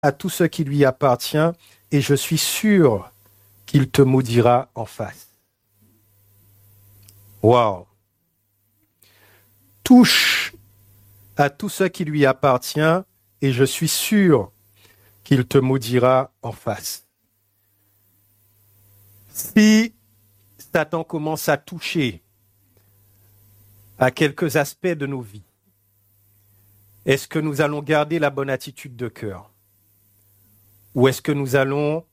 à tout ce qui lui appartient, et je suis sûr qu'il te maudira en face. Wow. Touche à tout ce qui lui appartient, et je suis sûr qu'il te maudira en face. Si Satan commence à toucher à quelques aspects de nos vies, est-ce que nous allons garder la bonne attitude de cœur? Ou est-ce que nous allons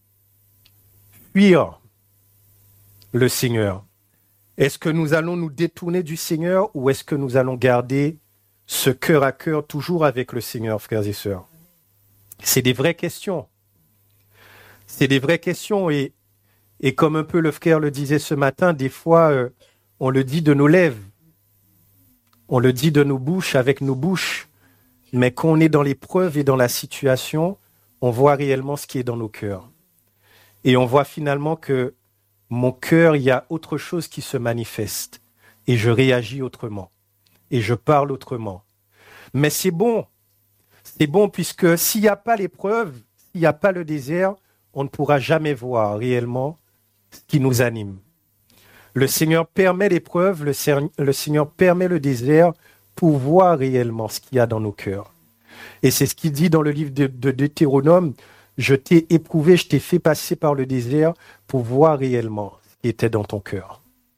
fuir le Seigneur? Est-ce que nous allons nous détourner du Seigneur ou est-ce que nous allons garder ce cœur à cœur toujours avec le Seigneur, frères et sœurs? C'est des vraies questions. C'est des vraies questions et comme un peu le frère le disait ce matin, des fois on le dit de nos lèvres, on le dit de nos bouches, avec nos bouches, mais quand on est dans l'épreuve et dans la situation, on voit réellement ce qui est dans nos cœurs. Et on voit finalement que mon cœur, il y a autre chose qui se manifeste. Et je réagis autrement. Et je parle autrement. Mais c'est bon. C'est bon puisque s'il n'y a pas l'épreuve, s'il n'y a pas le désert, on ne pourra jamais voir réellement ce qui nous anime. Le Seigneur permet l'épreuve, le Seigneur permet le désert pour voir réellement ce qu'il y a dans nos cœurs. Et c'est ce qu'il dit dans le livre de Deutéronome, je t'ai éprouvé, je t'ai fait passer par le désert pour voir réellement ce qui était dans ton cœur.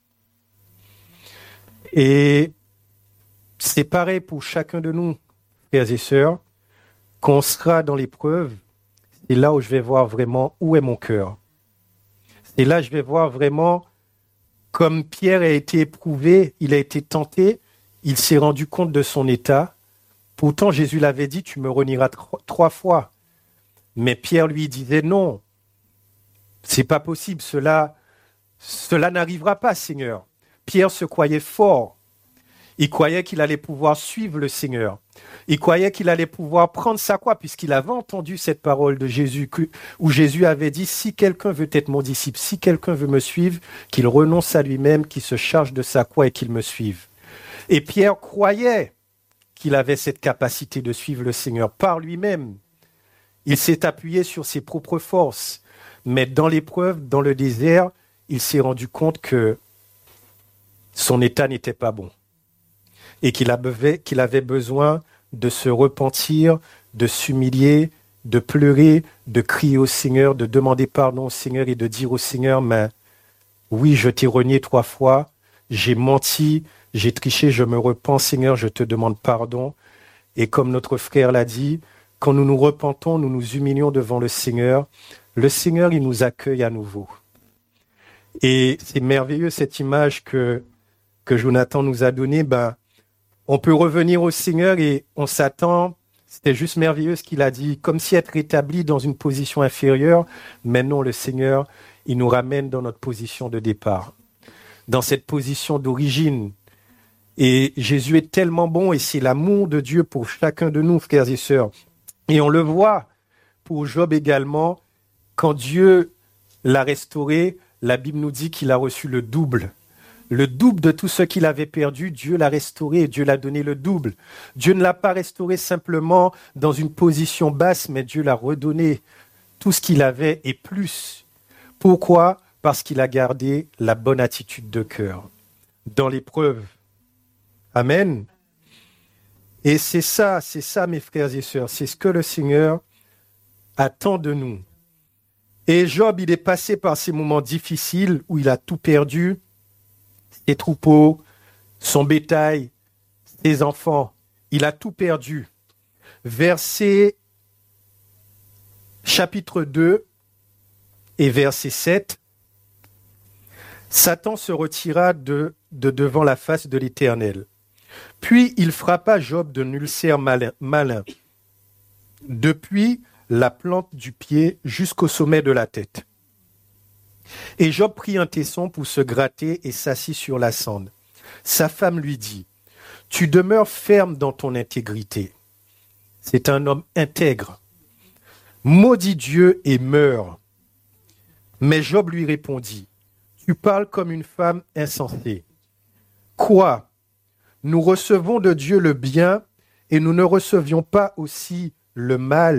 Et c'est pareil pour chacun de nous, frères et sœurs, quand on sera dans l'épreuve, c'est là où je vais voir vraiment où est mon cœur. C'est là où je vais voir vraiment, comme Pierre a été éprouvé, il a été tenté, il s'est rendu compte de son état. Pourtant, Jésus l'avait dit, tu me renieras 3 fois. Mais Pierre lui disait non, c'est pas possible, cela n'arrivera pas, Seigneur. Pierre se croyait fort. Il croyait qu'il allait pouvoir suivre le Seigneur. Il croyait qu'il allait pouvoir prendre sa croix, puisqu'il avait entendu cette parole de Jésus, où Jésus avait dit, si quelqu'un veut être mon disciple, si quelqu'un veut me suivre, qu'il renonce à lui-même, qu'il se charge de sa croix et qu'il me suive. Et Pierre croyait qu'il avait cette capacité de suivre le Seigneur par lui-même. Il s'est appuyé sur ses propres forces, mais dans l'épreuve, dans le désert, il s'est rendu compte que son état n'était pas bon et qu'il avait besoin de se repentir, de s'humilier, de pleurer, de crier au Seigneur, de demander pardon au Seigneur et de dire au Seigneur, mais oui, je t'ai renié 3 fois, j'ai menti, j'ai triché, je me repens, Seigneur, je te demande pardon. Et comme notre frère l'a dit, quand nous nous repentons, nous nous humilions devant le Seigneur, il nous accueille à nouveau. Et c'est merveilleux cette image que Jonathan nous a donnée. On peut revenir au Seigneur et on s'attend, c'était juste merveilleux ce qu'il a dit, comme si être établi dans une position inférieure, mais non, le Seigneur, il nous ramène dans notre position de départ, dans cette position d'origine. Et Jésus est tellement bon et c'est l'amour de Dieu pour chacun de nous, frères et sœurs. Et on le voit pour Job également, quand Dieu l'a restauré, la Bible nous dit qu'il a reçu le double. Le double de tout ce qu'il avait perdu, Dieu l'a restauré et Dieu l'a donné le double. Dieu ne l'a pas restauré simplement dans une position basse, mais Dieu l'a redonné tout ce qu'il avait et plus. Pourquoi ? Parce qu'il a gardé la bonne attitude de cœur dans l'épreuve. Amen. Et c'est ça, mes frères et sœurs, c'est ce que le Seigneur attend de nous. Et Job, il est passé par ces moments difficiles où il a tout perdu, ses troupeaux, son bétail, ses enfants. Il a tout perdu. Verset chapitre 2 et verset 7. Satan se retira de devant la face de l'Éternel. Puis il frappa Job d'un ulcère malin, depuis la plante du pied jusqu'au sommet de la tête. Et Job prit un tesson pour se gratter et s'assit sur la cendre. Sa femme lui dit, « Tu demeures ferme dans ton intégrité. » C'est un homme intègre. « Maudis Dieu et meurs. » Mais Job lui répondit, « Tu parles comme une femme insensée. Quoi ? Nous recevons de Dieu le bien et nous ne recevions pas aussi le mal. »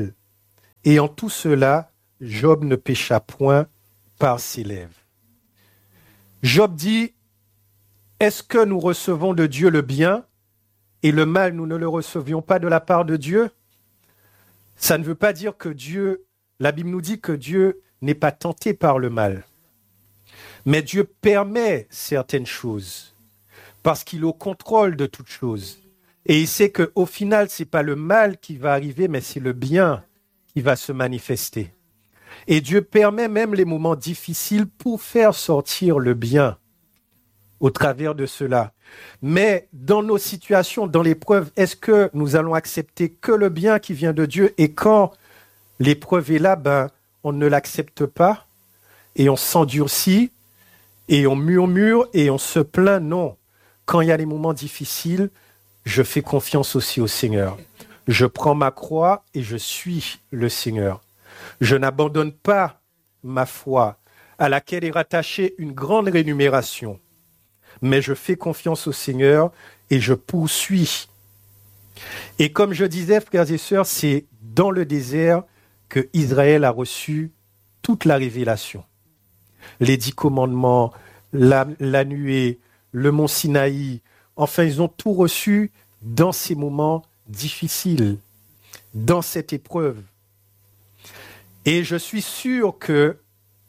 Et en tout cela, Job ne pécha point par ses lèvres. Job dit, est-ce que nous recevons de Dieu le bien et le mal, nous ne le recevions pas de la part de Dieu? Ça ne veut pas dire que Dieu, la Bible nous dit que Dieu n'est pas tenté par le mal. Mais Dieu permet certaines choses parce qu'il est au contrôle de toutes choses. Et il sait qu'au final, ce n'est pas le mal qui va arriver, mais c'est le bien qui va se manifester. Et Dieu permet même les moments difficiles pour faire sortir le bien au travers de cela. Mais dans nos situations, dans l'épreuve, est-ce que nous allons accepter que le bien qui vient de Dieu? Et quand l'épreuve est là, on ne l'accepte pas et on s'endurcit et on murmure et on se plaint? Non. Quand il y a les moments difficiles, je fais confiance aussi au Seigneur. Je prends ma croix et je suis le Seigneur. Je n'abandonne pas ma foi, à laquelle est rattachée une grande rémunération. Mais je fais confiance au Seigneur et je poursuis. Et comme je disais, frères et sœurs, c'est dans le désert que Israël a reçu toute la révélation. Les 10 commandements, la nuée, le mont Sinaï, enfin, ils ont tout reçu dans ces moments difficiles, dans cette épreuve. Et je suis sûr que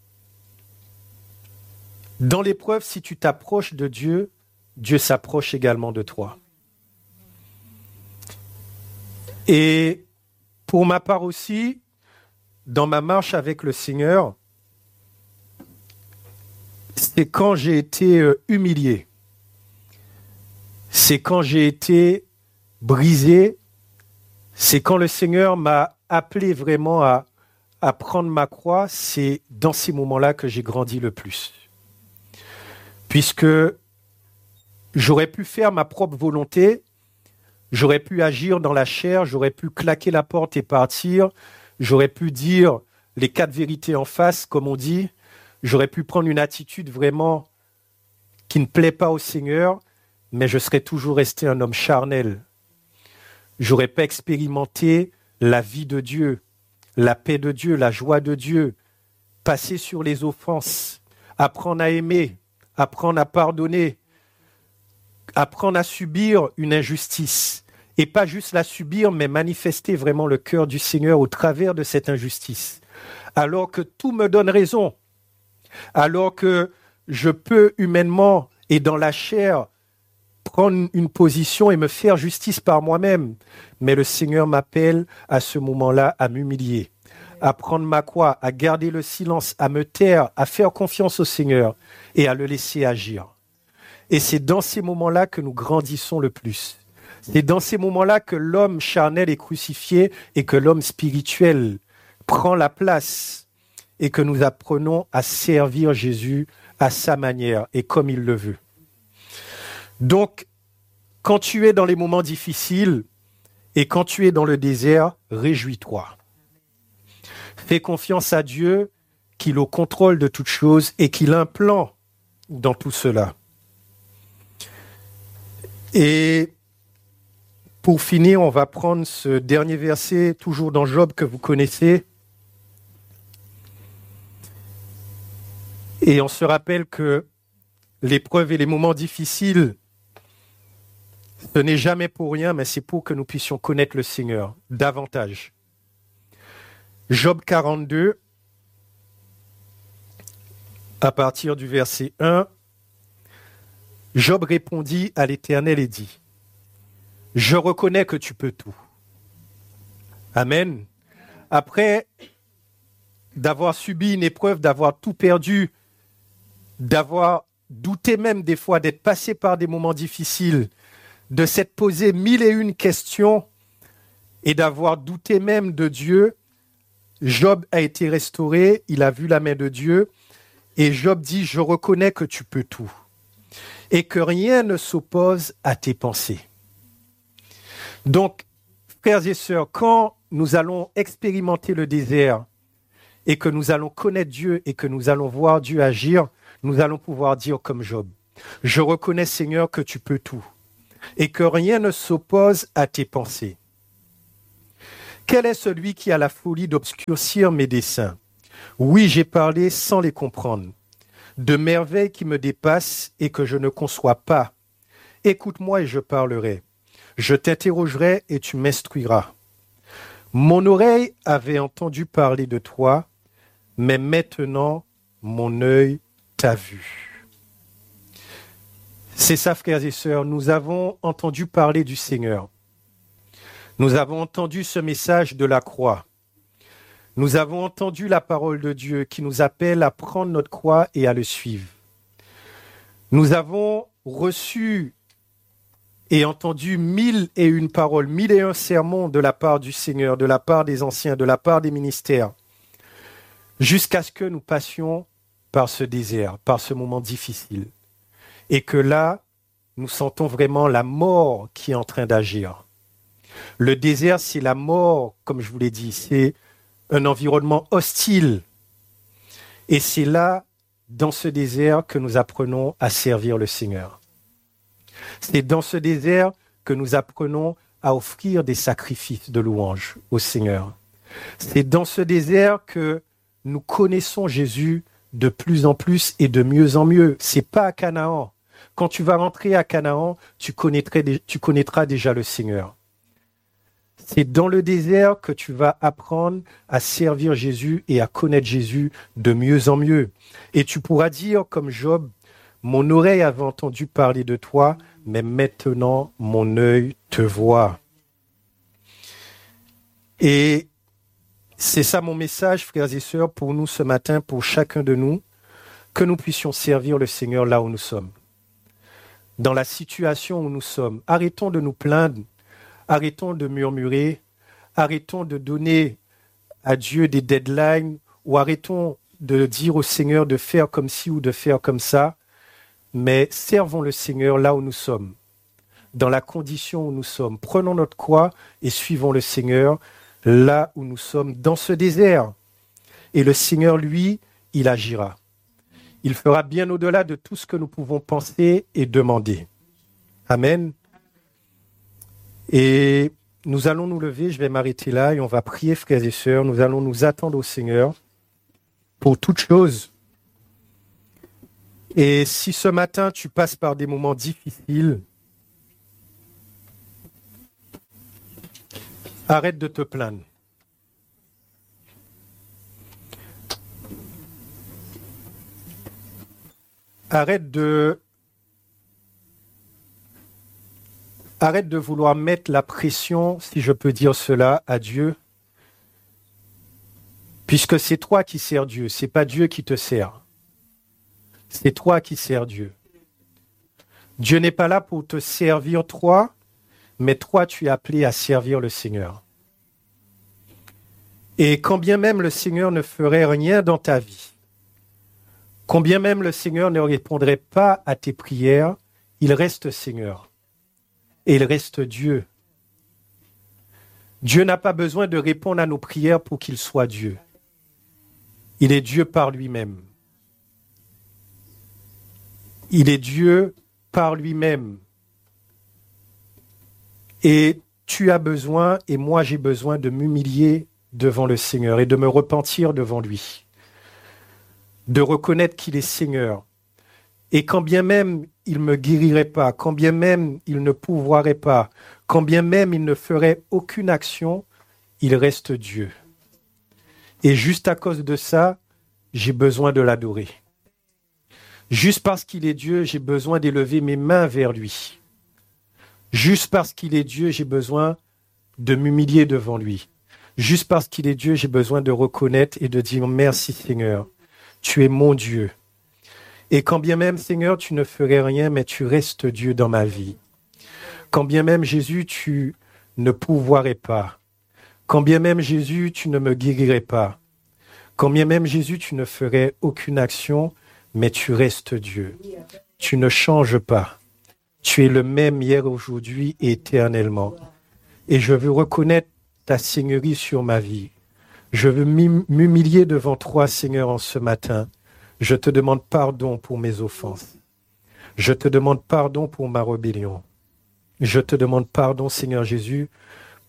dans l'épreuve, si tu t'approches de Dieu, Dieu s'approche également de toi. Et pour ma part aussi, dans ma marche avec le Seigneur, c'est quand j'ai été humilié. C'est quand j'ai été brisé. C'est quand le Seigneur m'a appelé vraiment à prendre ma croix. C'est dans ces moments-là que j'ai grandi le plus. Puisque j'aurais pu faire ma propre volonté, j'aurais pu agir dans la chair, j'aurais pu claquer la porte et partir, j'aurais pu dire les 4 vérités en face, comme on dit, j'aurais pu prendre une attitude vraiment qui ne plaît pas au Seigneur, mais je serais toujours resté un homme charnel. J'aurais pas expérimenté la vie de Dieu, la paix de Dieu, la joie de Dieu, passer sur les offenses, apprendre à aimer, apprendre à pardonner, apprendre à subir une injustice. Et pas juste la subir, mais manifester vraiment le cœur du Seigneur au travers de cette injustice. Alors que tout me donne raison, alors que je peux humainement et dans la chair prendre une position et me faire justice par moi-même. Mais le Seigneur m'appelle à ce moment-là à m'humilier, à prendre ma croix, à garder le silence, à me taire, à faire confiance au Seigneur et à le laisser agir. Et c'est dans ces moments-là que nous grandissons le plus. C'est dans ces moments-là que l'homme charnel est crucifié et que l'homme spirituel prend la place et que nous apprenons à servir Jésus à sa manière et comme il le veut. Donc, quand tu es dans les moments difficiles et quand tu es dans le désert, réjouis-toi. Fais confiance à Dieu qu'il est au contrôle de toutes choses et qu'il a un plan dans tout cela. Et pour finir, on va prendre ce dernier verset, toujours dans Job, que vous connaissez. Et on se rappelle que l'épreuve et les moments difficiles, ce n'est jamais pour rien, mais c'est pour que nous puissions connaître le Seigneur davantage. Job 42, à partir du verset 1, Job répondit à l'Éternel et dit, « Je reconnais que tu peux tout. » Amen. Après d'avoir subi une épreuve, d'avoir tout perdu, d'avoir douté même des fois, d'être passé par des moments difficiles, de s'être posé 1001 questions et d'avoir douté même de Dieu, Job a été restauré, il a vu la main de Dieu et Job dit « Je reconnais que tu peux tout et que rien ne s'oppose à tes pensées. » Donc, frères et sœurs, quand nous allons expérimenter le désert et que nous allons connaître Dieu et que nous allons voir Dieu agir, nous allons pouvoir dire comme Job, « Je reconnais, Seigneur, que tu peux tout et que rien ne s'oppose à tes pensées. » Quel est celui qui a la folie d'obscurcir mes desseins? Oui, j'ai parlé sans les comprendre, de merveilles qui me dépassent et que je ne conçois pas. Écoute-moi et je parlerai. Je t'interrogerai et tu m'instruiras. Mon oreille avait entendu parler de toi, mais maintenant mon œil t'a vu. C'est ça, frères et sœurs, nous avons entendu parler du Seigneur. Nous avons entendu ce message de la croix. Nous avons entendu la parole de Dieu qui nous appelle à prendre notre croix et à le suivre. Nous avons reçu et entendu 1001 paroles, 1001 sermons de la part du Seigneur, de la part des anciens, de la part des ministères, jusqu'à ce que nous passions par ce désert, par ce moment difficile. Et que là, nous sentons vraiment la mort qui est en train d'agir. Le désert, c'est la mort, comme je vous l'ai dit, c'est un environnement hostile. Et c'est là, dans ce désert, que nous apprenons à servir le Seigneur. C'est dans ce désert que nous apprenons à offrir des sacrifices de louange au Seigneur. C'est dans ce désert que nous connaissons Jésus de plus en plus et de mieux en mieux. C'est pas à Canaan. Quand tu vas rentrer à Canaan, tu connaîtras déjà le Seigneur. C'est dans le désert que tu vas apprendre à servir Jésus et à connaître Jésus de mieux en mieux. Et tu pourras dire comme Job, mon oreille avait entendu parler de toi, mais maintenant mon œil te voit. Et c'est ça mon message, frères et sœurs, pour nous ce matin, pour chacun de nous, que nous puissions servir le Seigneur là où nous sommes. Dans la situation où nous sommes, arrêtons de nous plaindre, arrêtons de murmurer, arrêtons de donner à Dieu des deadlines ou arrêtons de dire au Seigneur de faire comme ci ou de faire comme ça, mais servons le Seigneur là où nous sommes, dans la condition où nous sommes. Prenons notre croix et suivons le Seigneur là où nous sommes, dans ce désert. Et le Seigneur, lui, il agira. Il fera bien au-delà de tout ce que nous pouvons penser et demander. Amen. Et nous allons nous lever, je vais m'arrêter là et on va prier, frères et sœurs. Nous allons nous attendre au Seigneur pour toutes choses. Et si ce matin tu passes par des moments difficiles, arrête de te plaindre. Arrête de vouloir mettre la pression, si je peux dire cela, à Dieu, puisque c'est toi qui sers Dieu, c'est pas Dieu qui te sert. C'est toi qui sers Dieu. Dieu n'est pas là pour te servir toi, mais toi tu es appelé à servir le Seigneur. Et quand bien même le Seigneur ne ferait rien dans ta vie, quand bien même le Seigneur ne répondrait pas à tes prières, il reste Seigneur. Et il reste Dieu. Dieu n'a pas besoin de répondre à nos prières pour qu'il soit Dieu. Il est Dieu par lui-même. Il est Dieu par lui-même. Et tu as besoin, et moi j'ai besoin de m'humilier devant le Seigneur et de me repentir devant lui. De reconnaître qu'il est Seigneur. Et quand bien même il ne me guérirait pas, quand bien même il ne pourvoirait pas, quand bien même il ne ferait aucune action, il reste Dieu. Et juste à cause de ça, j'ai besoin de l'adorer. Juste parce qu'il est Dieu, j'ai besoin d'élever mes mains vers lui. Juste parce qu'il est Dieu, j'ai besoin de m'humilier devant lui. Juste parce qu'il est Dieu, j'ai besoin de reconnaître et de dire merci Seigneur, tu es mon Dieu. Et quand bien même, Seigneur, tu ne ferais rien, mais tu restes Dieu dans ma vie. Quand bien même, Jésus, tu ne pourvoirais pas. Quand bien même, Jésus, tu ne me guérirais pas. Quand bien même, Jésus, tu ne ferais aucune action, mais tu restes Dieu. Tu ne changes pas. Tu es le même hier, aujourd'hui et éternellement. Et je veux reconnaître ta seigneurie sur ma vie. Je veux m'humilier devant toi, Seigneur, en ce matin. Je te demande pardon pour mes offenses. Je te demande pardon pour ma rébellion. Je te demande pardon, Seigneur Jésus,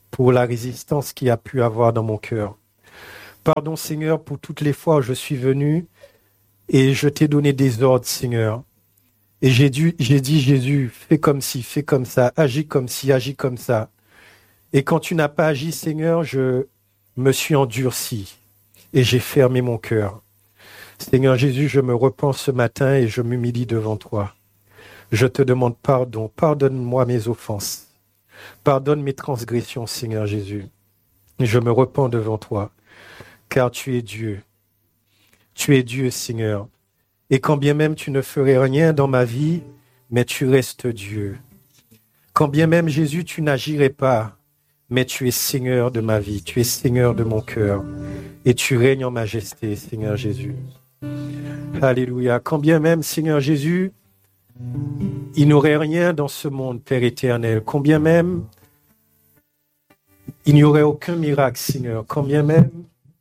pour la résistance qu'il y a pu avoir dans mon cœur. Pardon, Seigneur, pour toutes les fois où je suis venu et je t'ai donné des ordres, Seigneur. Et j'ai dit, Jésus, fais comme ci, fais comme ça, agis comme ci, agis comme ça. Et quand tu n'as pas agi, Seigneur, je me suis endurci et j'ai fermé mon cœur. Seigneur Jésus, je me repens ce matin et je m'humilie devant toi. Je te demande pardon. Pardonne-moi mes offenses. Pardonne mes transgressions, Seigneur Jésus. Je me repens devant toi, car tu es Dieu. Tu es Dieu, Seigneur. Et quand bien même tu ne ferais rien dans ma vie, mais tu restes Dieu. Quand bien même, Jésus, tu n'agirais pas, mais tu es Seigneur de ma vie, tu es Seigneur de mon cœur. Et tu règnes en majesté, Seigneur Jésus. Alléluia. Quand bien même, Seigneur Jésus, il n'y aurait rien dans ce monde, Père éternel. Quand bien même, il n'y aurait aucun miracle, Seigneur. Quand bien même,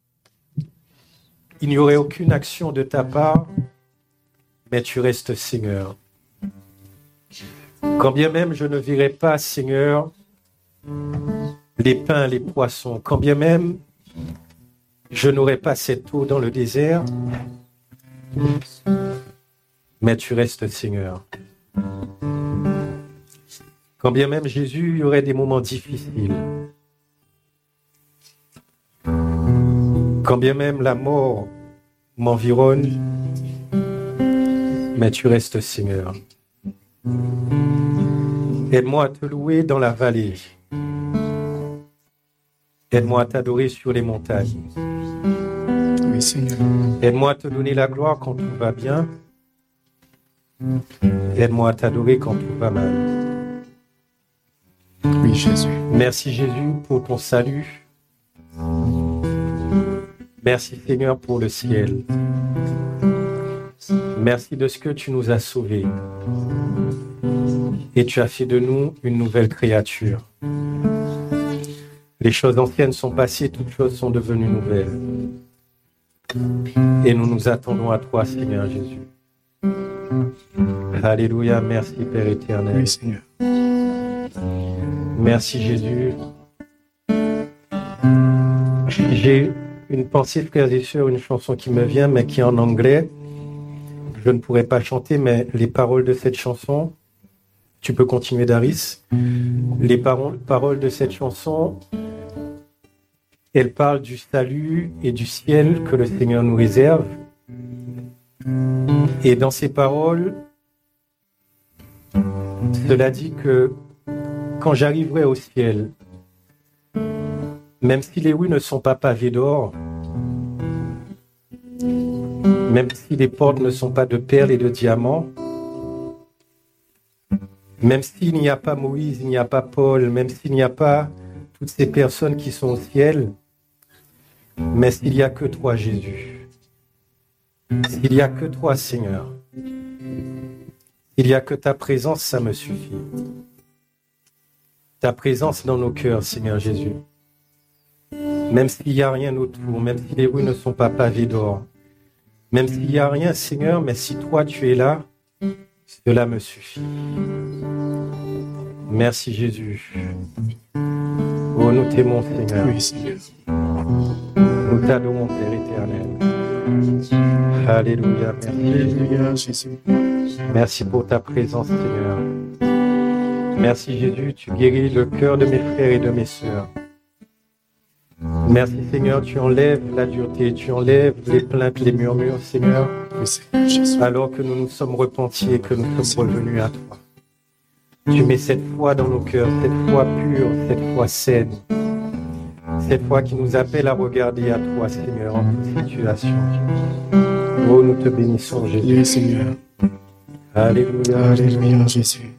il n'y aurait aucune action de ta part, mais tu restes Seigneur. Quand bien même je ne verrai pas, Seigneur, les pains, les poissons, quand bien même je n'aurai pas cette eau dans le désert, mais tu restes Seigneur. Quand bien même Jésus, il y aurait des moments difficiles. Quand bien même la mort m'environne, mais tu restes Seigneur. Aide-moi à te louer dans la vallée. Aide-moi à t'adorer sur les montagnes. Oui, Seigneur. Aide-moi à te donner la gloire quand tout va bien. Aide-moi à t'adorer quand tout va mal. Oui, Jésus. Merci Jésus pour ton salut. Merci Seigneur pour le ciel. Merci de ce que tu nous as sauvés. Et tu as fait de nous une nouvelle créature. Les choses anciennes sont passées, toutes choses sont devenues nouvelles. Et nous nous attendons à toi, Seigneur Jésus. Alléluia, merci Père éternel. Oui, Seigneur. Merci Jésus. J'ai une pensée, frères et sœurs, une chanson qui me vient, mais qui est en anglais. Je ne pourrais pas chanter, mais les paroles de cette chanson, tu peux continuer, Daris. Les paroles de cette chanson, elles parlent du salut et du ciel que le Seigneur nous réserve. Et dans ces paroles, cela dit que quand j'arriverai au ciel, même si les rues ne sont pas pavées d'or, même si les portes ne sont pas de perles et de diamants, même s'il n'y a pas Moïse, il n'y a pas Paul, même s'il n'y a pas toutes ces personnes qui sont au ciel, mais s'il n'y a que toi, Jésus, s'il n'y a que toi, Seigneur, il n'y a que ta présence, ça me suffit. Ta présence dans nos cœurs, Seigneur Jésus. Même s'il n'y a rien autour, même si les rues ne sont pas pavées d'or, même s'il n'y a rien, Seigneur, mais si toi tu es là, cela me suffit. Merci Jésus. Oh, nous t'aimons, Seigneur. Oui, Seigneur. Nous t'adorons, Père éternel. Alléluia. Merci. Alléluia, Jésus. Merci pour ta présence, Seigneur. Merci Jésus, tu guéris le cœur de mes frères et de mes sœurs. Merci Seigneur, tu enlèves la dureté, tu enlèves les plaintes, les murmures, Seigneur. Oui, Seigneur Jésus. Alors que nous nous sommes repentis et que nous sommes revenus à toi. Tu mets cette foi dans nos cœurs, cette foi pure, cette foi saine. Cette foi qui nous appelle à regarder à toi, Seigneur, en toute situation. Oh, nous te bénissons, Jésus. Oui, Seigneur. Alléluia. Alléluia, Jésus.